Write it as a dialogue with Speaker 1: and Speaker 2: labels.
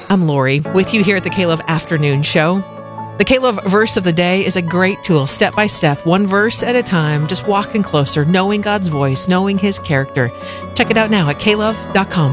Speaker 1: I'm Lori, with you here at the K-Love Afternoon Show. The K-Love Verse of the Day is a great tool, step by step, one verse at a time, just walking closer, knowing God's voice, knowing His character. Check it out now at klove.com.